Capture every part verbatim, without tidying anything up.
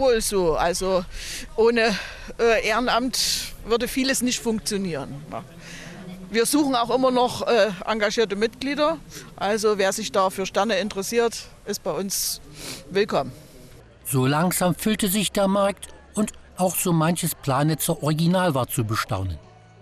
wohl so. Also ohne äh, Ehrenamt würde vieles nicht funktionieren. Ja. Wir suchen auch immer noch äh, engagierte Mitglieder. Also wer sich da für Sterne interessiert, ist bei uns willkommen. So langsam füllte sich der Markt und auch so manches Planitzer Original war zu bestaunen.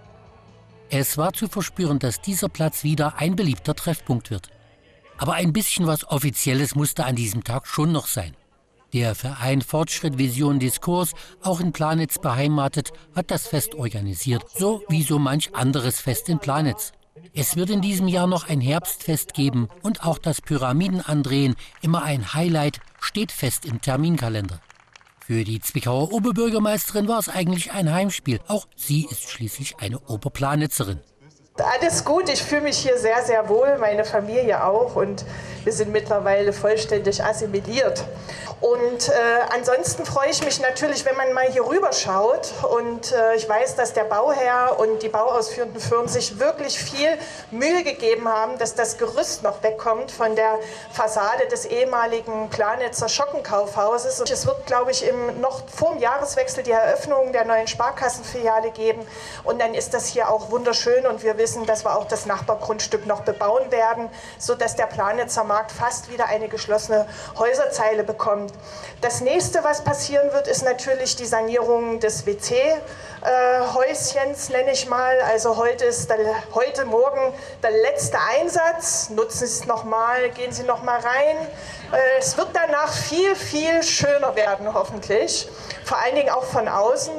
Es war zu verspüren, dass dieser Platz wieder ein beliebter Treffpunkt wird. Aber ein bisschen was Offizielles musste an diesem Tag schon noch sein. Der Verein Fortschritt Vision Diskurs, auch in Planitz beheimatet, hat das Fest organisiert, so wie so manch anderes Fest in Planitz. Es wird in diesem Jahr noch ein Herbstfest geben und auch das Pyramidenandrehen, immer ein Highlight, steht fest im Terminkalender. Für die Zwickauer Oberbürgermeisterin war es eigentlich ein Heimspiel. Auch sie ist schließlich eine Oberplanitzerin. Alles gut, ich fühle mich hier sehr, sehr wohl, meine Familie auch und wir sind mittlerweile vollständig assimiliert. Und äh, ansonsten freue ich mich natürlich, wenn man mal hier rüber schaut und äh, ich weiß, dass der Bauherr und die bauausführenden Firmen sich wirklich viel Mühe gegeben haben, dass das Gerüst noch wegkommt von der Fassade des ehemaligen Planitzer Schockenkaufhauses. Und es wird, glaube ich, im, noch vor dem Jahreswechsel die Eröffnung der neuen Sparkassenfiliale geben und dann ist das hier auch wunderschön und wir wissen, dass wir auch das Nachbargrundstück noch bebauen werden, sodass der Planitzer Markt fast wieder eine geschlossene Häuserzeile bekommt. Das nächste, was passieren wird, ist natürlich die Sanierung des W C-Häuschens, nenne ich mal. Also heute ist der, heute Morgen der letzte Einsatz. Nutzen Sie es nochmal, gehen Sie nochmal rein. Es wird danach viel, viel schöner werden, hoffentlich. Vor allen Dingen auch von außen.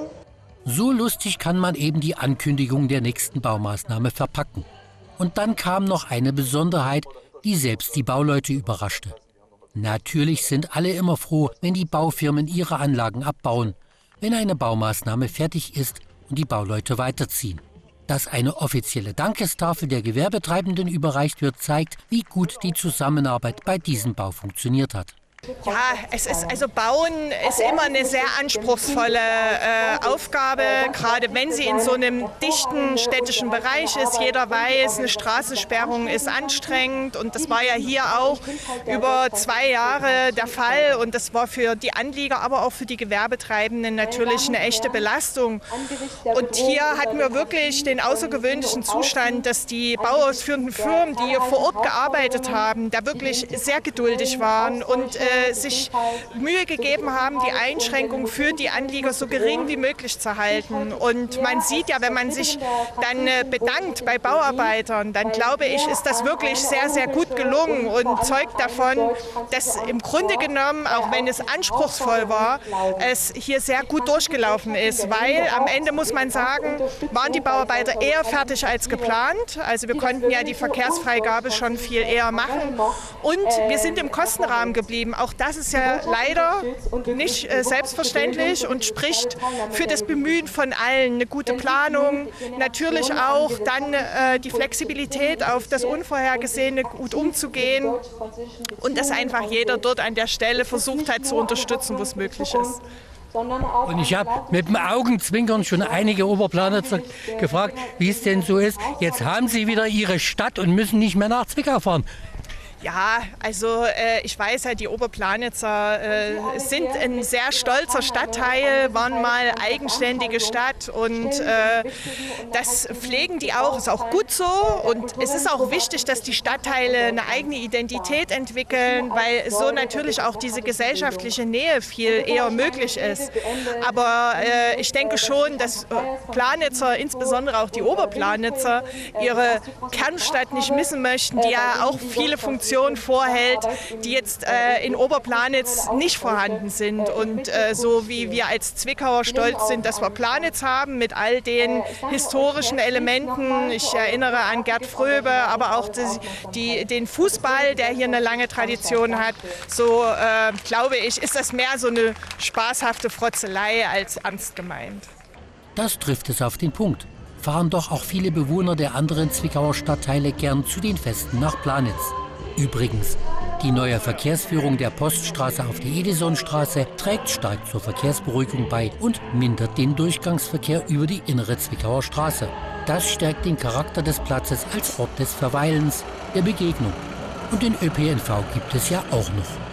So lustig kann man eben die Ankündigung der nächsten Baumaßnahme verpacken. Und dann kam noch eine Besonderheit, die selbst die Bauleute überraschte. Natürlich sind alle immer froh, wenn die Baufirmen ihre Anlagen abbauen, wenn eine Baumaßnahme fertig ist und die Bauleute weiterziehen. Dass eine offizielle Dankestafel der Gewerbetreibenden überreicht wird, zeigt, wie gut die Zusammenarbeit bei diesem Bau funktioniert hat. Ja, es ist also Bauen ist immer eine sehr anspruchsvolle äh, Aufgabe, gerade wenn sie in so einem dichten städtischen Bereich ist. Jeder weiß, eine Straßensperrung ist anstrengend und das war ja hier auch über zwei Jahre der Fall und das war für die Anlieger, aber auch für die Gewerbetreibenden natürlich eine echte Belastung. Und hier hatten wir wirklich den außergewöhnlichen Zustand, dass die bauausführenden Firmen, die hier vor Ort gearbeitet haben, da wirklich sehr geduldig waren und äh, sich Mühe gegeben haben, die Einschränkungen für die Anlieger so gering wie möglich zu halten. Und man sieht ja, wenn man sich dann bedankt bei Bauarbeitern, dann glaube ich, ist das wirklich sehr, sehr gut gelungen und zeugt davon, dass im Grunde genommen, auch wenn es anspruchsvoll war, es hier sehr gut durchgelaufen ist. Weil am Ende muss man sagen, waren die Bauarbeiter eher fertig als geplant. Also wir konnten ja die Verkehrsfreigabe schon viel eher machen. Und wir sind im Kostenrahmen geblieben. Auch das ist ja leider nicht äh, selbstverständlich und spricht für das Bemühen von allen. Eine gute Planung, natürlich auch dann äh, die Flexibilität, auf das Unvorhergesehene gut umzugehen und dass einfach jeder dort an der Stelle versucht hat zu unterstützen, wo es möglich ist. Und ich habe mit dem Augenzwinkern schon einige Oberplanitzer gefragt, wie es denn so ist. Jetzt haben sie wieder ihre Stadt und müssen nicht mehr nach Zwickau fahren. Ja, also äh, ich weiß ja, die Oberplanitzer äh, sind ein sehr stolzer Stadtteil, waren mal eigenständige Stadt und äh, das pflegen die auch, ist auch gut so und es ist auch wichtig, dass die Stadtteile eine eigene Identität entwickeln, weil so natürlich auch diese gesellschaftliche Nähe viel eher möglich ist. Aber äh, ich denke schon, dass Planitzer, insbesondere auch die Oberplanitzer, ihre Kernstadt nicht missen möchten, die ja auch viele Funktionen vorhält, die jetzt äh, in Oberplanitz nicht vorhanden sind. Und äh, so wie wir als Zwickauer stolz sind, dass wir Planitz haben mit all den historischen Elementen. Ich erinnere an Gerd Fröbe, aber auch das, die, den Fußball, der hier eine lange Tradition hat. So äh, glaube ich, ist das mehr so eine spaßhafte Frotzelei als ernst gemeint. Das trifft es auf den Punkt. Fahren doch auch viele Bewohner der anderen Zwickauer Stadtteile gern zu den Festen nach Planitz. Übrigens, die neue Verkehrsführung der Poststraße auf die Edisonstraße trägt stark zur Verkehrsberuhigung bei und mindert den Durchgangsverkehr über die innere Zwickauer Straße. Das stärkt den Charakter des Platzes als Ort des Verweilens, der Begegnung. Und den Ö P N V gibt es ja auch noch.